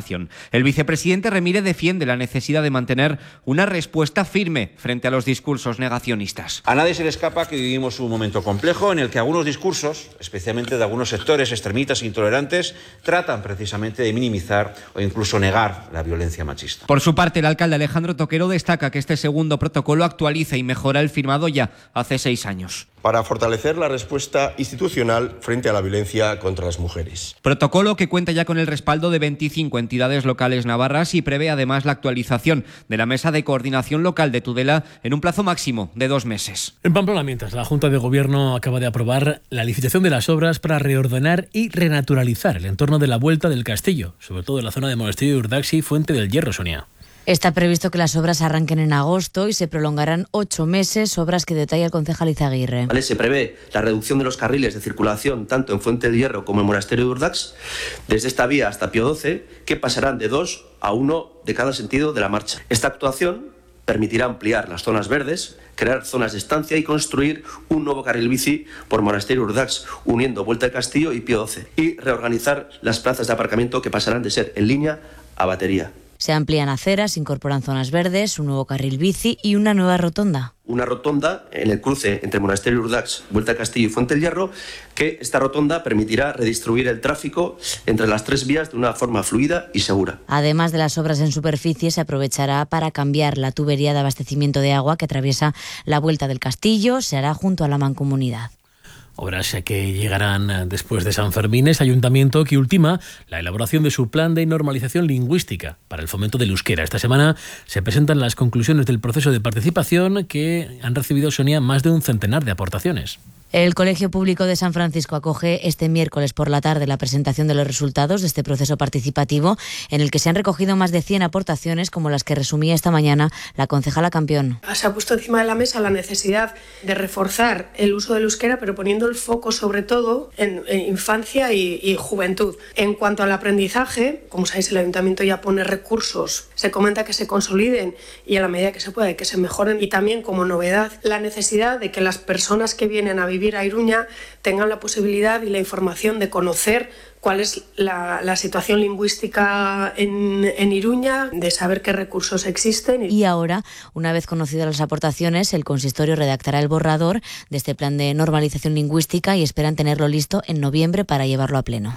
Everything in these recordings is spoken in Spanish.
organización. El vicepresidente Remire defiende la necesidad de mantener una respuesta firme frente a los discursos negacionistas. A nadie se le escapa que vivimos un momento complejo en el que algunos discursos, especialmente de algunos sectores extremistas e intolerantes, tratan precisamente de minimizar o incluso negar la violencia machista. Por su parte, el alcalde Alejandro Toquero destaca que este segundo protocolo actualiza y mejora el firmado ya hace 6 años. Para fortalecer la respuesta institucional frente a la violencia contra las mujeres. Protocolo que cuenta ya con el respaldo de 25 entidades locales navarras y prevé además la actualización de la Mesa de Coordinación Local de Tudela en un plazo máximo de 2 meses. En Pamplona, mientras la Junta de Gobierno acaba de aprobar la licitación de las obras para reordenar y renaturalizar el entorno de la Vuelta del Castillo, sobre todo en la zona de Monasterio de Urdax y Fuente del Hierro, Sonia. Está previsto que las obras arranquen en agosto y se prolongarán 8 meses, obras que detalla el concejal Izaguirre. Se prevé la reducción de los carriles de circulación tanto en Fuente del Hierro como en Monasterio de Urdax, desde esta vía hasta Pío XII, que pasarán de 2 a 1 de cada sentido de la marcha. Esta actuación permitirá ampliar las zonas verdes, crear zonas de estancia y construir un nuevo carril bici por Monasterio Urdax, uniendo Vuelta del Castillo y Pío XII, y reorganizar las plazas de aparcamiento que pasarán de ser en línea a batería. Se amplían aceras, incorporan zonas verdes, un nuevo carril bici y una nueva rotonda. Una rotonda en el cruce entre Monasterio Urdax, Vuelta al Castillo y Fuente del Hierro, que esta rotonda permitirá redistribuir el tráfico entre las 3 vías de una forma fluida y segura. Además de las obras en superficie, se aprovechará para cambiar la tubería de abastecimiento de agua que atraviesa la Vuelta del Castillo. Se hará junto a la Mancomunidad. Obras que llegarán después de San Fermín. Es Ayuntamiento que ultima la elaboración de su plan de normalización lingüística para el fomento del euskera. Esta semana se presentan las conclusiones del proceso de participación que han recibido, Sonia, más de un centenar de aportaciones. El Colegio Público de San Francisco acoge este miércoles por la tarde la presentación de los resultados de este proceso participativo en el que se han recogido más de 100 aportaciones, como las que resumía esta mañana la concejala Campión. Se ha puesto encima de la mesa la necesidad de reforzar el uso del euskera, pero poniendo el foco sobre todo en infancia y juventud. En cuanto al aprendizaje, como sabéis, el Ayuntamiento ya pone recursos, se comenta que se consoliden y a la medida que se pueda que se mejoren, y también como novedad la necesidad de que las personas que vienen a vivir a Iruña tengan la posibilidad y la información de conocer cuál es la situación lingüística en Iruña, de saber qué recursos existen. Y ahora, una vez conocidas las aportaciones, el consistorio redactará el borrador de este plan de normalización lingüística y esperan tenerlo listo en noviembre para llevarlo a pleno.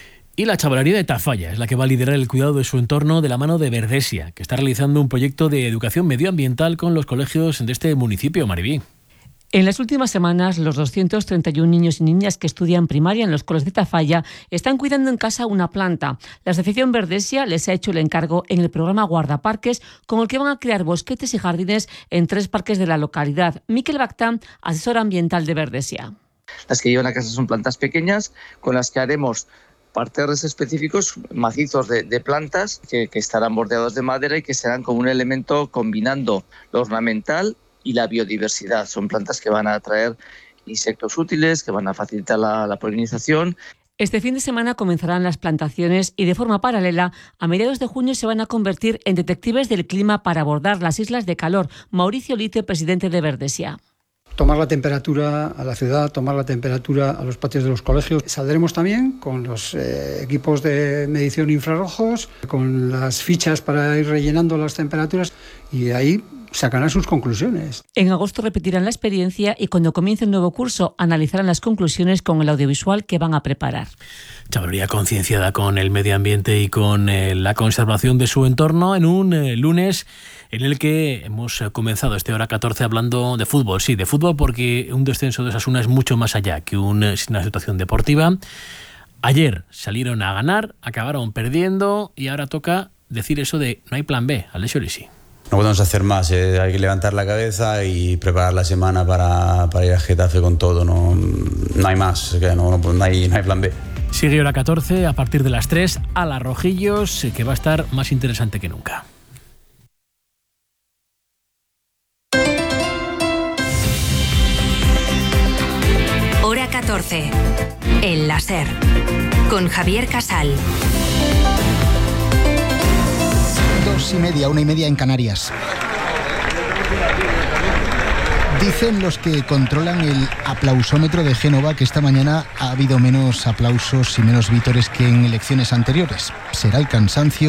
Y la Chavalería de Tafalla es la que va a liderar el cuidado de su entorno de la mano de Verdesia, que está realizando un proyecto de educación medioambiental con los colegios de este municipio, Maribí. En las últimas semanas, los 231 niños y niñas que estudian primaria en los colegios de Tafalla están cuidando en casa una planta. La Asociación Verdesia les ha hecho el encargo en el programa Guardaparques, con el que van a crear bosquetes y jardines en 3 parques de la localidad. Miquel Bactán, asesor ambiental de Verdesia. Las que llevan a casa son plantas pequeñas con las que haremos parterres específicos, macizos de plantas que estarán bordeados de madera y que serán como un elemento combinando lo ornamental y la biodiversidad. Son plantas que van a atraer insectos útiles, que van a facilitar la polinización. Este fin de semana comenzarán las plantaciones y de forma paralela, a mediados de junio se van a convertir en detectives del clima para abordar las islas de calor. Mauricio Lite, presidente de Verdesia. Tomar la temperatura a la ciudad, tomar la temperatura a los patios de los colegios. Saldremos también con los equipos de medición infrarrojos, con las fichas para ir rellenando las temperaturas y ahí sacarán sus conclusiones. En agosto repetirán la experiencia y cuando comience el nuevo curso analizarán las conclusiones con el audiovisual que van a preparar. Chavalería concienciada con el medio ambiente y con la conservación de su entorno en un lunes en el que hemos comenzado este hora 14 hablando de fútbol. Sí, de fútbol, porque un descenso de Osasuna es mucho más allá que una situación deportiva. Ayer salieron a ganar, acabaron perdiendo y ahora toca decir eso de no hay plan B. Alessio Lisi. No podemos hacer más, hay que levantar la cabeza y preparar la semana para ir a Getafe con todo, no hay más, no hay plan B. Sigue hora 14, a partir de las 3, a las Rojillos, que va a estar más interesante que nunca. Hora 14, El Láser, con Javier Casal. 2:30, 1:30 en Canarias. Dicen los que controlan el aplausómetro de Génova que esta mañana ha habido menos aplausos y menos vítores que en elecciones anteriores. Será el cansancio